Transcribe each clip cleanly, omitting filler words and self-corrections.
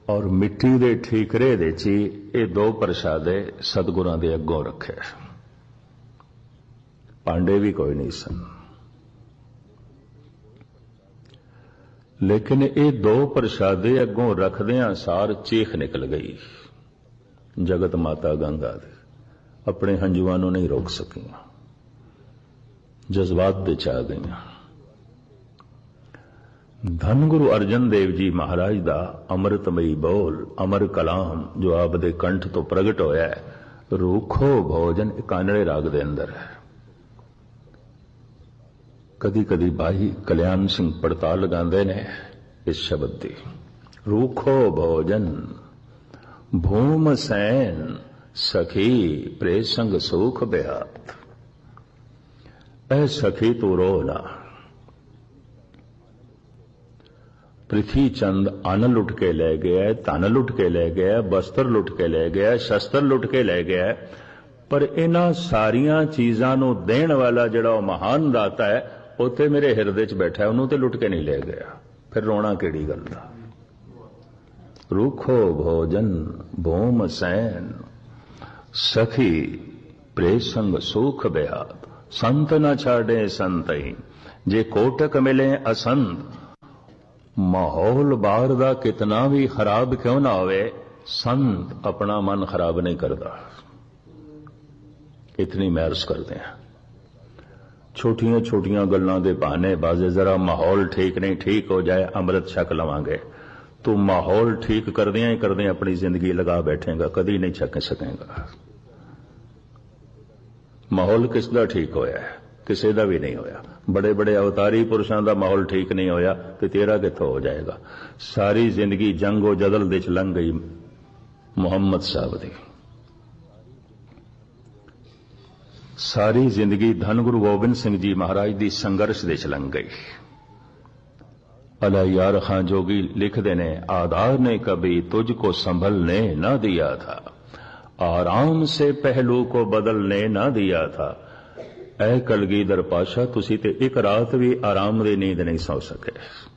और मिट्टी दे ठीकरे दे ची ये दो प्रशादे सतगुरां दे अगों रखे। पांडे भी कोई नहीं सन, लेकिन ये दो प्रशादे अगों रखदियां सार चीख निकल गई। जगत माता गंगा दे अपने हंजुआं नूं नहीं रोक सकियां, जज्बात दे च आ गईयां। धन गुरु अर्जन देव जी महाराज दा अमृतमयी बोल अमर कलाम जो आप दे कंठ तो प्रगट होया है, रूखो भोजन कानड़े राग दे अंदर है। कदी कदी भाई कल्याण सिंह पड़ताल लगांदे ने इस शब्द दी, रूखो भोजन भूम सैन सखी प्रेसंग सुख बेहात। ऐ सखी तू रो ना, पृथ्वी चंद अन्न लुट के ले गया, धन लुट के ले गया, वस्त्र लुट के ले गया, शस्त्र लुट के ले गया, पर इन्हां सारियां चीजां नूं देण वाला जिहड़ा महान दाता है उत्थे मेरे हिरदे च बैठा है, उन्होंने तो लुट के नहीं ले गया। फिर रोना केड़ी गल दा। रूखो भोजन भूम सैन सखी प्रेसंग सुख बेहात। संत न छाड़े संतई जे कोटक मिले असंत। माहौल बाहर दा कितना भी खराब क्यों ना होवे, संत अपना मन खराब नहीं करता। इतनी महर्स करते हैं। छोटियां छोटियां गल्लां दे बहाने बाजे जरा माहौल ठीक नहीं, ठीक हो जाए अमृत छक लवांगे। तू माहौल ठीक करदियां ही करदियां अपनी जिंदगी लगा बैठेगा, कदी नहीं छक सकेगा। माहौल किसदा ठीक होया है? किसी का भी नहीं होया। बड़े बड़े अवतारी पुरुषों का माहौल ठीक नहीं होया तो तेरा कित्थों हो जाएगा। सारी जिंदगी जंगो जदल दे च लंघ गई मुहम्मद साहब दी। सारी जिंदगी धन गुरु गोबिंद सिंह जी महाराज दी संघर्ष दे च लंघ गई। अला यार खां जोगी लिखते ने, आधार ने कभी तुझको संभलने न दिया था, आराम से पहलू को बदलने न दिया था। ऐ कलगीधर पाशा तुसी ते एक रात भी आराम दी नींद नहीं सौ सके।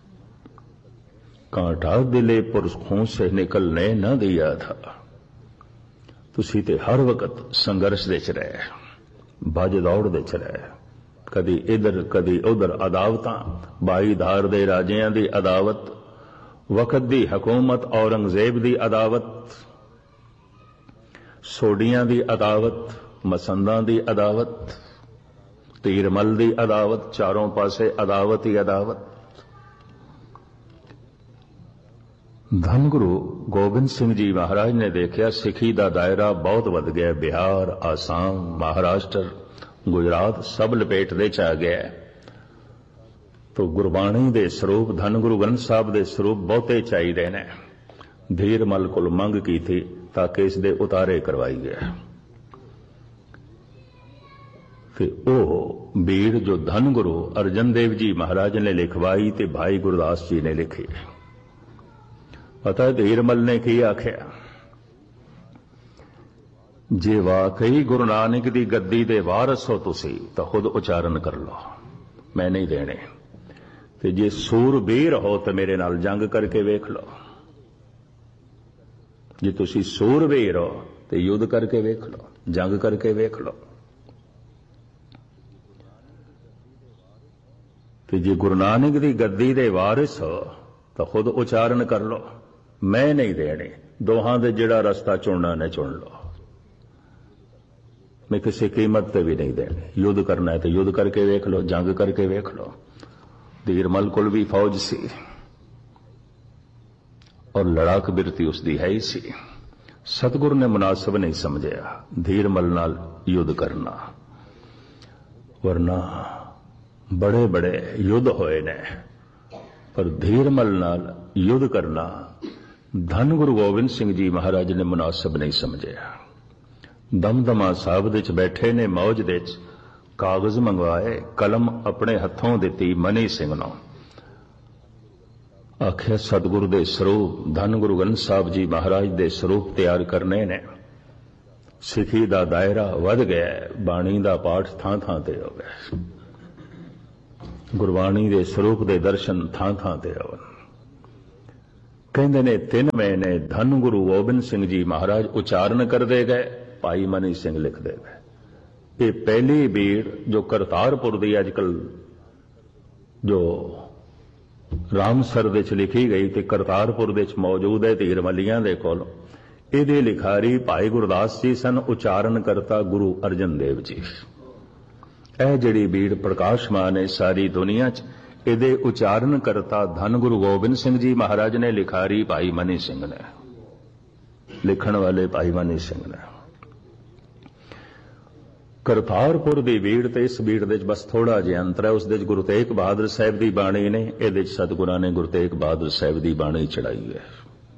कांटा दिले पुरखों से निकलने न दिया था। तुसी ते हर वक्त संघर्ष दे च रहे, भज दौड़ दे च रहे, कदी इधर कदी उधर अदावतां। बाई धार दे राजियां दी अदावत, वक्त दी हुकूमत औरंगजेब दी अदावत, सोडियां दी अदावत, मसंदां दी अदावत, तीरमल दी अदावत, चारों पासे अदावत ही अदावत। धन गुरु गोबिंद सिंह जी महाराज ने देखा सिखी दा दायरा बहुत वध गया। बिहार, आसाम, महाराष्ट्र, गुजरात सब लपेट दे च आ गया। तो गुरबाणी दे स्वरूप धन गुरु ग्रंथ साहब दे स्वरूप बहुते चाहिए ने। धीरमल कोल मंग की थी ताकि इस दे उतारे करवाई गया। ओ बीड़ जो धन गुरु अर्जन देव जी महाराज ने लिखवाई ते भाई गुरदास जी ने लिखी। पता है धीरमल ने की आख्या, जे वाकई गुरु नानक दी गद्दी दे वारस हो तुसी तो खुद उचारण कर लो, मैं नहीं देने। ते जे सूरबीर हो तो मेरे नाल जंग करके वेख लो। जे तुसी सूरबीर हो तो युद्ध करके वेख लो, जंग करके वेख लो। ते जे गुरु नानक दी गद्दी दे वारिस हो तो खुद उचारण कर लो, मैं नहीं देने। दोहां दे जिहड़ा रस्ता चुनना ने चुन लो, मैं किसी कीमत पे भी नहीं देने। युद्ध करना है तो युद्ध करके वेख लो, जंग करके वेख लो। धीरमल कोल भी फौज सी और लड़ाक बिरती उसदी है ही सी। सतगुरु ने मुनासिब नहीं समझया धीरमल नाल युद्ध करना, वरना बड़े बड़े युद्ध होए ने, पर धीरमल नाल युद्ध करना धन गुरु गोबिंद सिंह जी महाराज ने मुनासिब नहीं समझया। दमदमा साहब दे च बैठे ने मौज दे च, कागज मंगवाए, कलम अपने हथों दिती मनी सिंह नूं। आख्या सतगुरु दे स्वरूप धन गुरु ग्रंथ साहब जी महाराज दे स्वरूप तैयार करने ने। सिखी दा दायरा वध गया, बाणी दा पाठ थां थां ते हो गया, गुरबाणी दे स्वरूप दे दर्शन थां थां ते होवन। कहते ने 3 महीने धन गुरु गोबिंद सिंह जी महाराज उच्चारण करते गए, भाई मनी सिंह लिखते गए। ये पहली बीड़ जो करतारपुर की अजकल जो रामसर दे लिखी गई ते करतारपुर दे मौजूद है धीरमलियां दे कोल, इहदी लिखारी भाई गुरदास जी सन, उच्चारण करता गुरु अर्जन देव जी। यह जिहड़ी बीड़ प्रकाशमान है सारी दुनिया च, इहदे उच्चारण करता धन गुरु गोबिंद सिंह जी महाराज ने, लिखारी भाई मनी सिंह ने, लिखण वाले भाई मनी सिंह ने। करतारपुर की बीड़ ते इस बीड़ दे बस थोड़ा जिहा अंतर है। उस दे गुरु तेग बहादुर साहब की बाणी ने, इहदे सतगुरां ने गुरु तेग बहादुर साहब की बाणी चढ़ाई है।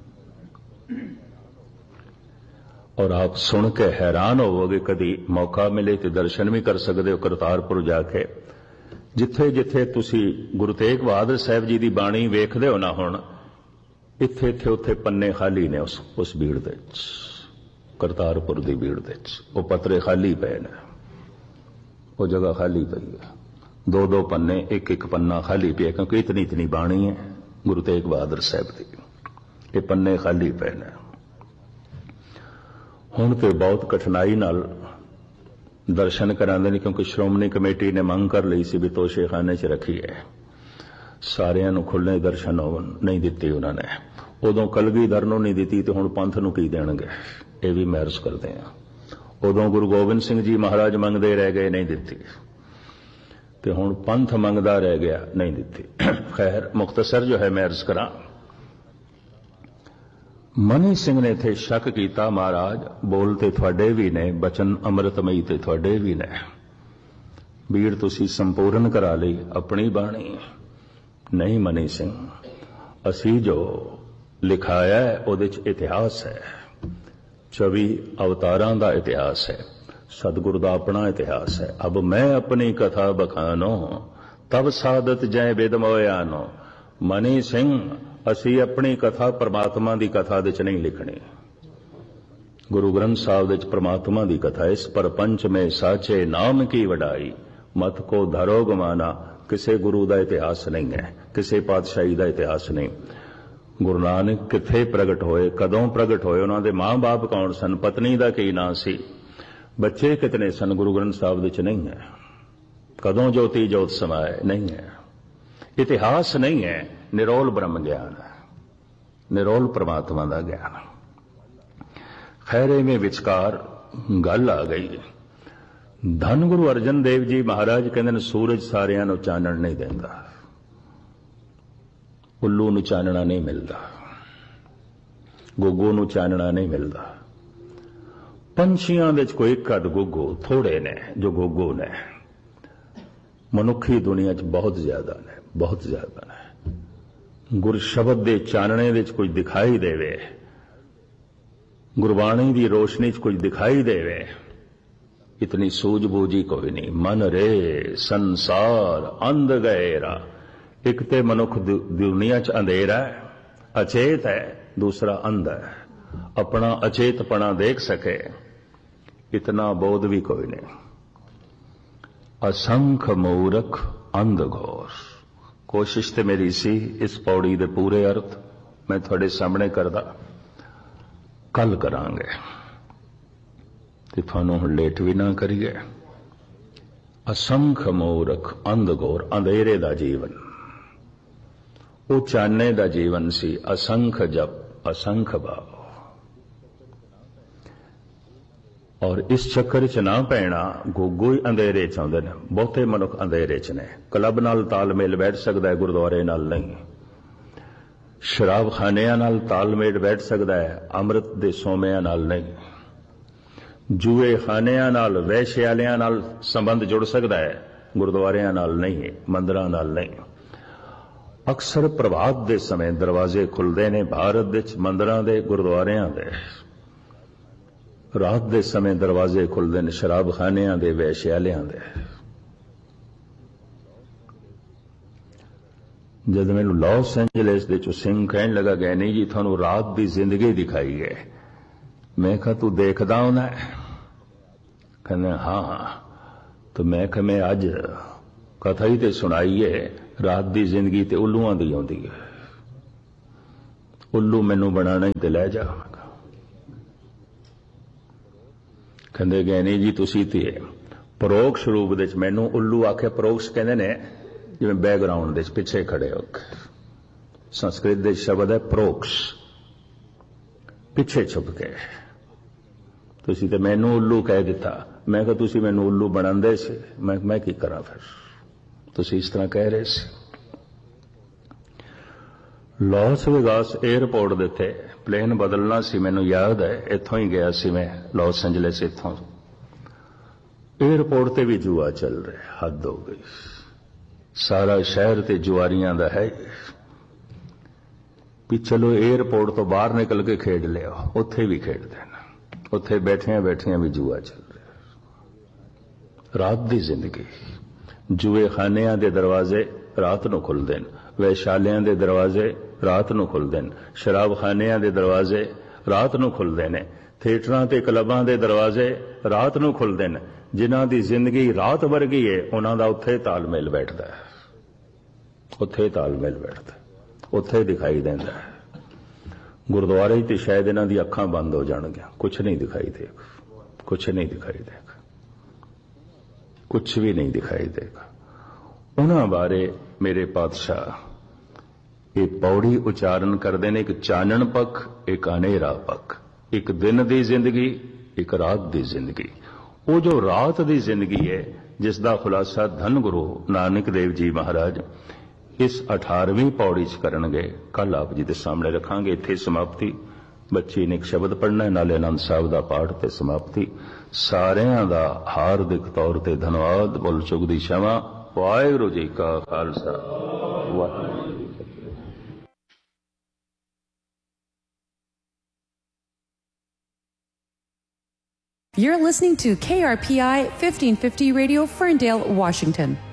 और आप सुन के हैरान होवोगे, कभी मौका मिले तो दर्शन भी कर सकते हो करतारपुर जाके। जिथे जिथे तुसी गुरु तेग बहादुर साहब जी की बाणी वेखदे हो ना, हुण इत्थे इत्थे उत्थे पन्ने खाली ने उस भीड़ दे, करतारपुर की भीड़ दे वो पत्रे खाली पे ने, वो जगह खाली पई है। 2-2 पन्ने, एक एक पन्ना खाली पे, क्योंकि इतनी इतनी बाणी है गुरु तेग बहादुर साहब की, ये पन्ने खाली पे ने। हुण तो बहुत कठिनाई नाल दर्शन करांदे ने, क्योंकि श्रोमणी कमेटी ने मंग कर ली सी भी तोशेखाने च रखी है, सारियां नूं खुले दर्शन नहीं दिते उन्होंने। उदों कलगीधर नूं नहीं दिती तो हुण पंथ नूं की देणगे, ये भी महर्स करते हैं। उदों गुरु गोबिंद सिंह जी महाराज मंगते रह गए, नहीं दिती, तो हुण पंथ मंगदा रह गया, नहीं दिती। खैर मुख्तसर जो है महर्स करा। मनी सिंह ने थे शक किया, महाराज बोलते थोड़े भी ने, बचन अमृतमई ते थोड़े भी ने, बीड़ तुसी संपूर्ण करा ली अपनी बाणी। नहीं मनी सिंह, असी जो लिखाया है उहदे च इतिहास है, 24 अवतारां दा इतिहास है, सतगुरु दा अपना इतिहास है। अब मैं अपनी कथा बखानो, तब सादत जय विद मोयानो। मनी सिंह, असी अपनी कथा परमात्मा की कथा दे च नहीं लिखनी। गुरु ग्रंथ साहब दे च परमात्मा की कथा, इस परपंच में साचे नाम की वडाई, मत को धरो गमाना। किसी गुरु का इतिहास नहीं है, किसी पातशाही का इतिहास नहीं। गुरु नानक किथे प्रगट होए, कदों प्रगट होए, उन्होंने मां बाप कौन सन, पत्नी का की नाम सी, बच्चे कितने सन, गुरु ग्रंथ साहब दे च नहीं है। कदों ज्योति जोत समाए, नहीं है। इतिहास नहीं है, निरोल ब्रह्म ज्ञान है, निरोल परमात्मा का ज्ञान। खैरे में विचकार गल आ गई। धन गुरु अर्जन देव जी महाराज कहते हैं, सूरज सारियां नूं चानण नहीं देंदा, उल्लू नूं चानना नहीं मिलता, गुग्गू नूं चानना नहीं मिलता। पंछियां दे कोई कद गुग्गू थोड़े ने जो गुग्गू ने, मनुखी दुनिया च बहुत ज्यादा ने, बहुत ज्यादा ने। गुर शब्द दे चानने दे कुछ दिखाई देवे, गुरबाणी दी रोशनी च कुछ दिखाई देवे, इतनी सूझबूझी कोई नहीं। मन रे संसार अंध गएरा, एक ते मनुख दुनिया च अंधेरा है, अचेत है, दूसरा अंध है, अपना अचेतपना देख सके इतना बोध भी कोई नहीं। असंख मूर्ख अंध घोर। कोशिश तो मेरी सी इस पौड़ी दे पूरे अर्थ मैं थोड़े सामने करदा, कल करांगे ते थानू हुण लेट भी ना करिए। असंख मूर्ख अंध घोर, अंधेरे दा जीवन, वो चाने दा जीवन सी। असंख जप, असंख भाव, और इस चक्कर च ना पैना। गुग्गू ही अंधेरे च आउंदे ने, बहुते मनुख अंधेरे च ने। क्लब नाल तालमेल बैठ सकता है, गुरुद्वारे नाल नहीं। शराब खानियां नाल तालमेल बैठ सकता है, अमृत दे सोमियां नाल नहीं। जुए खानियां नाल, वैश्यालियां नाल संबंध जुड़ सकता है, गुरुद्वारियां नाल नहीं, मंदिरां नाल नहीं। अक्सर प्रभात दे समय दरवाजे खुलते ने भारत दे मंदिरां दे, गुरुद्वारियां दे। रात दे समय दरवाजे खुलते हैं शराब खानियां दे, वैश्यालियां दे। जब मैनू लॉस एंजलिस दे सिंह कहन लगा, गैनी जी थानू रात की जिंदगी दिखाई है। मैं कहा तू देखदा होना? कहने हाँ। तो मैं कहा मैं अज कथा ही तो सुनाई है, रात की जिंदगी तो उल्लुआं दी आउंदी है। ਉੱਲੂ ਮੈਨੂੰ ਬਣਾਣਾ ਹੀ ਤੇ ਲੈ ਜਾ। ਕਹਿੰਦੇ ਗਿਆਨੀ ਜੀ ਤੁਸੀਂ ਤੇ ਪਰੋਕਸ਼ ਰੂਪ ਦੇ ਵਿੱਚ ਮੈਨੂੰ ਉੱਲੂ ਆਖਿਆ। ਪਰੋਕਸ਼ ਕਹਿੰਦੇ ਨੇ ਜਿਵੇਂ ਬੈਕਗਰਾਉਂਡ ਦੇ ਪਿੱਛੇ ਖੜੇ ਹੋ ਕੇ। ਸੰਸਕ੍ਰਿਤ ਦੇ ਸ਼ਬਦ ਹੈ ਪਰੋਕਸ਼, ਪਿੱਛੇ ਛੁਪ ਕੇ। ਤੁਸੀਂ ਤੇ ਮੈਨੂੰ ਉੱਲੂ ਕਹਿ ਦਿੱਤਾ। ਮੈਂ ਕਿਹਾ ਤੁਸੀਂ ਮੈਨੂੰ ਉੱਲੂ ਬਣਾਉਂਦੇ ਸੀ, ਮੈਂ ਕੀ ਕਰਾਂ ਫਿਰ? ਤੁਸੀਂ ਇਸ ਤਰ੍ਹਾਂ ਕਹਿ ਰਹੇ ਸੀ। ਲਾਸ ਵੇਗਾਸ 에ਅਰਪੋਰਟ ਦੇ ਉੱਤੇ ਪਲੇਨ ਬਦਲਣਾ ਸੀ, ਮੈਨੂੰ ਯਾਦ ਹੈ। ਇੱਥੋਂ ਹੀ ਗਿਆ ਸੀ ਮੈਂ ਲਾਸ ਐਂਜਲਸ। ਇੱਥੋਂ 에ਅਰਪੋਰਟ ਤੇ ਵੀ ਜੂਆ ਚੱਲ ਰਿਹਾ। ਹੱਦ ਹੋ ਗਈ। ਸਾਰਾ ਸ਼ਹਿਰ ਤੇ ਜੁਆਰੀਆਂ ਦਾ ਹੈ ਵੀ ਚਲੋ 에ਅਰਪੋਰਟ ਤੋਂ ਬਾਹਰ ਨਿਕਲ ਕੇ ਖੇਡ ਲਿਆ। ਉੱਥੇ ਵੀ ਖੇਡਦੇ ਨੇ, ਉੱਥੇ ਬੈਠਿਆਂ ਵੀ ਜੂਆ ਚੱਲ ਰਿਹਾ। ਰਾਤ ਦੀ ਜ਼ਿੰਦਗੀ। ਜੂਏ ਖਾਨਿਆਂ ਦੇ ਦਰਵਾਜ਼ੇ ਰਾਤ ਨੂੰ ਖੁੱਲਦੇ ਨੇ, ਵੈਸ਼ਾਲਿਆਂ ਦੇ ਦਰਵਾਜ਼ੇ ਰਾਤ ਨੂੰ ਖੁੱਲਦੇ ਨੇ, ਸ਼ਰਾਬਖਾਨਿਆਂ ਦੇ ਦਰਵਾਜ਼ੇ ਰਾਤ ਨੂੰ ਖੁੱਲਦੇ ਨੇ, ਥੀਏਟਰਾਂ ਤੇ ਕਲੱਬਾਂ ਦੇ ਦਰਵਾਜ਼ੇ ਰਾਤ ਨੂੰ ਖੁੱਲਦੇ ਨੇ। ਜਿਨ੍ਹਾਂ ਦੀ ਜ਼ਿੰਦਗੀ ਰਾਤ ਵਰਗੀ ਹੈ ਉਹਨਾਂ ਦਾ ਉੱਥੇ ਤਾਲਮੇਲ ਬੈਠਦਾ ਹੈ, ਉੱਥੇ ਤਾਲਮੇਲ ਬੈਠਦਾ, ਉੱਥੇ ਦਿਖਾਈ ਦਿੰਦਾ ਹੈ। ਗੁਰਦੁਆਰੇ ਤੇ ਸ਼ਾਇਦ ਇਹਨਾਂ ਦੀ ਅੱਖਾਂ ਬੰਦ ਹੋ ਜਾਣਗੀਆਂ, ਕੁਛ ਨਹੀਂ ਦਿਖਾਈ ਦੇਗਾ, ਕੁਛ ਨਹੀਂ ਦਿਖਾਈ ਦੇਗਾ, ਕੁਛ ਵੀ ਨਹੀਂ ਦਿਖਾਈ ਦੇਗਾ। ਉਹਨਾਂ ਬਾਰੇ ਮੇਰੇ ਪਾਤਸ਼ਾਹ ਇਹ ਪੌੜੀ ਉਚਾਰਨ ਕਰਦੇ ਨੇ, ਇੱਕ ਚਾਨਣ ਪੱਖ, ਇੱਕ ਹਨੇਰਾ ਪੱਖ, ਇੱਕ ਦਿਨ ਦੀ ਜ਼ਿੰਦਗੀ, ਇੱਕ ਰਾਤ ਦੀ ਜ਼ਿੰਦਗੀ। ਉਹ ਜੋ ਰਾਤ ਦੀ ਜ਼ਿੰਦਗੀ ਹੈ ਜਿਸ ਦਾ ਖੁਲਾਸਾ ਧੰਨ ਗੁਰੂ ਨਾਨਕ ਦੇਵ ਜੀ ਮਹਾਰਾਜ ਇਸ 18ਵੀਂ ਪੌੜੀ 'ਚ ਕਰਨਗੇ। ਕੱਲ ਆਪ ਜੀ ਦੇ ਸਾਹਮਣੇ ਰੱਖਾਂਗੇ। ਇੱਥੇ ਸਮਾਪਤੀ। ਬੱਚੀ ਨੇ ਇੱਕ ਸ਼ਬਦ ਪੜ੍ਹਨਾ, ਨਾਲੇ ਆਨੰਦ ਸਾਹਿਬ ਦਾ ਪਾਠ ਤੇ ਸਮਾਪਤੀ। ਸਾਰਿਆਂ ਦਾ ਹਾਰਦਿਕ ਤੌਰ ਤੇ ਧੰਨਵਾਦ। ਭੁੱਲ ਚੁੱਕ ਦੀ क्षमा। ਵਾਹਿਗੁਰੂ ਜੀ ਕਾ ਖਾਲਸਾ, ਵਾਹਿਗੁਰੂ ਜੀ ਕੀ ਫਤਿਹ। You're listening to KRPI 1550 Radio, Ferndale, Washington.